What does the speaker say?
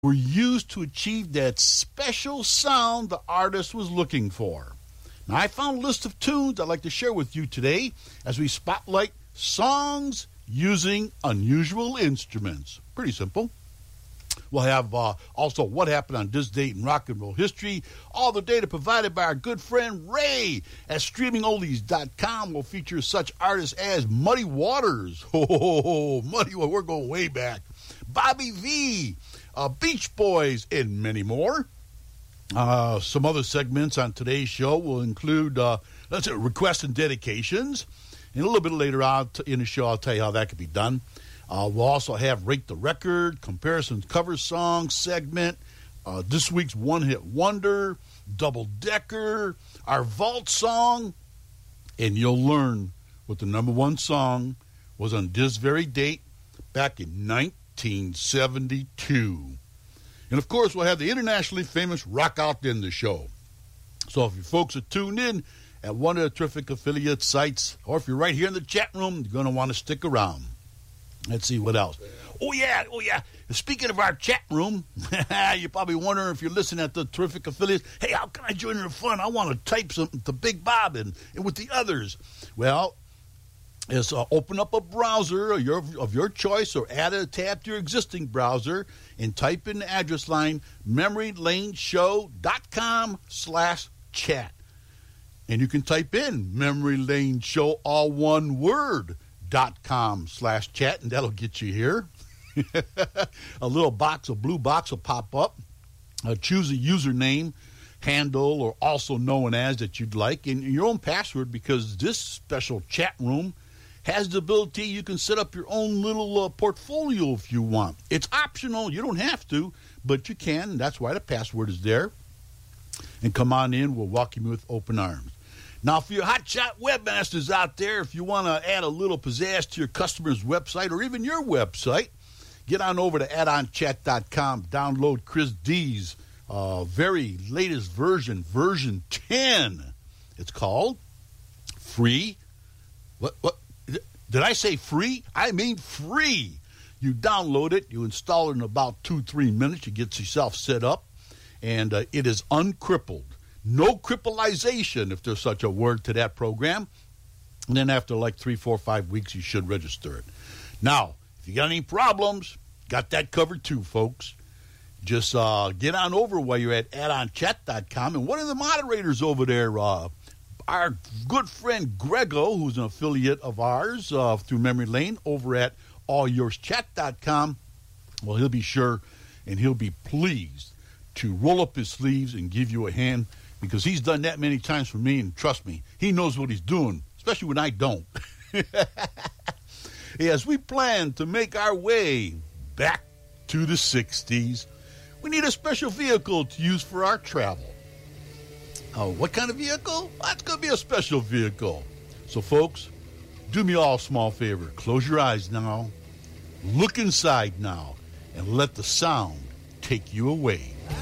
were used to achieve that special sound the artist was looking for. Now, I found a list of tunes I'd like to share with you today as we spotlight songs using unusual instruments. Pretty simple. We'll have also what happened on this date in rock and roll history. All the data provided by our good friend Ray at streamingoldies.com will feature such artists as Muddy Waters. Oh, Muddy Waters, we're going way back. Bobby V, Beach Boys, and many more. Some other segments on today's show will include requests and dedications. And a little bit later on in the show, I'll tell you how that can be done. We'll also have Rate the Record, Comparisons Cover Song segment, this week's One Hit Wonder, Double Decker, our Vault song, and you'll learn what the number one song was on this very date back in 1972. And, of course, we'll have the internationally famous Rock Out in the show. So if you folks are tuned in at one of the terrific affiliate sites, or if you're right here in the chat room, you're going to want to stick around. Let's see what else. Oh, yeah. Speaking of our chat room, you're probably wondering if you're listening at the terrific affiliates, hey, how can I join in the fun? I want to type something to Big Bob and with the others. Well, is open up a browser of your choice or add a tab to your existing browser and type in the address line memorylaneshow.com/chat. And you can type in Memory Lane Show, all one word, .com/chat, and that'll get you here. A little blue box will pop up. Choose a username, handle, or also known as that you'd like, and your own password, because this special chat room has the ability you can set up your own little portfolio if you want. It's optional. You don't have to, but you can, and that's why the password is there. And come on in. We'll welcome you with open arms. Now, for your hotshot webmasters out there, if you want to add a little pizzazz to your customer's website or even your website, get on over to addonchat.com. Download Chris D's very latest version 10. It's called Free. What? Did I say free? I mean free. You download it. You install it in about 2-3 minutes. You get yourself set up. And it is uncrippled. No crippleization, if there's such a word, to that program. And then after like 3, 4, 5 weeks, you should register it. Now, if you got any problems, got that covered too, folks. Just get on over while you're at addonchat.com. And one of the moderators over there, our good friend Grego, who's an affiliate of ours through Memory Lane over at alyourschat.com, well, he'll be sure and he'll be pleased to roll up his sleeves and give you a hand, because he's done that many times for me, and trust me, he knows what he's doing, especially when I don't. As we plan to make our way back to the 60s, we need a special vehicle to use for our travel. What kind of vehicle? Well, it's going to be a special vehicle. So, folks, do me all a small favor. Close your eyes now, look inside now, and let the sound take you away.